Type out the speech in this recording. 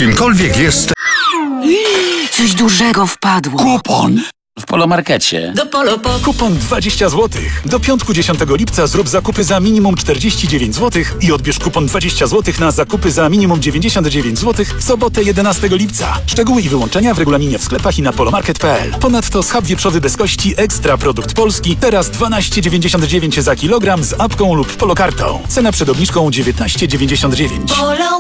kimkolwiek jest... Coś dużego wpadło. Kupon! W Polomarkecie. Do Polo. Kupon 20 zł. Do piątku 10 lipca zrób zakupy za minimum 49 zł i odbierz kupon 20 zł na zakupy za minimum 99 zł w sobotę 11 lipca. Szczegóły i wyłączenia w regulaminie w sklepach i na polomarket.pl. Ponadto schab wieprzowy bez kości ekstra produkt polski teraz 12,99 za kilogram z apką lub polokartą. Cena przed obniżką 19,99.